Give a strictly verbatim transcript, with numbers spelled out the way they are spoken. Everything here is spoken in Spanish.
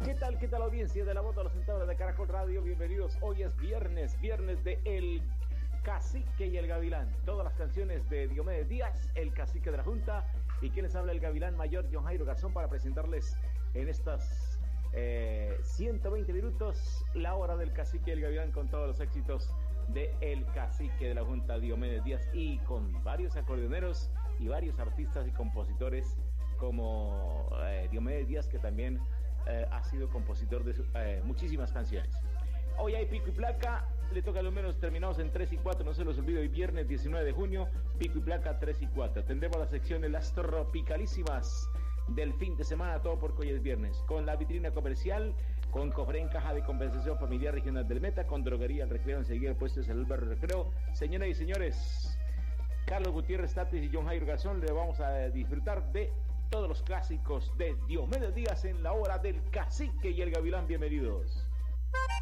¿Qué tal, qué tal audiencia de la voz de los centauros de Caracol Radio? Bienvenidos, hoy es viernes, viernes de El Cacique y el Gavilán. Todas las canciones de Diomedes Díaz, el cacique de la Junta, y quien les habla, el Gavilán Mayor, John Jairo Garzón, para presentarles en estas eh, ciento veinte minutos la hora del Cacique y el Gavilán, con todos los éxitos de El Cacique de la Junta, Diomedes Díaz, y con varios acordeoneros y varios artistas y compositores como eh, Diomedes Díaz, que también eh, ha sido compositor de eh, muchísimas canciones. Hoy hay pico y placa, le toca a los menos terminados en tres y cuatro, no se los olvide, hoy viernes diecinueve de junio, pico y placa tres y cuatro. Tendremos las secciones las tropicalísimas del fin de semana, todo porque hoy es viernes, con la vitrina comercial, con cofre en caja de compensación familiar regional del Meta, con droguería El Recreo, enseguida el puesto es el Álvaro Recreo. Señoras y señores, Carlos Gutiérrez Tatis y John Jairo Garzón, le vamos a disfrutar de todos los clásicos de Diomedes Díaz en la hora del Cacique y el Gavilán. Bienvenidos.